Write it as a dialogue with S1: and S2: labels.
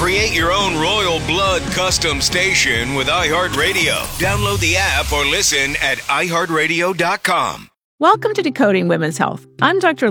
S1: Create your own Royal Blood custom station with iHeartRadio. Download the app or listen at iHeartRadio.com.
S2: Welcome to Decoding Women's Health. I'm Dr.